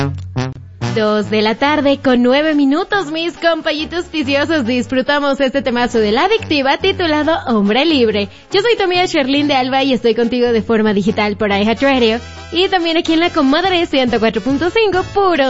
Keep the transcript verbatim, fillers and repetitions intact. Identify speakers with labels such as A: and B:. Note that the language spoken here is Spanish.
A: Dos de la tarde con nueve minutos, mis compañitos viciosos. Disfrutamos este temazo de la adictiva titulado Hombre Libre. Yo soy tu amiga Sherlyn de Alba y estoy contigo de forma digital por iHeartRadio y también aquí en la comadre ciento cuatro punto cinco puro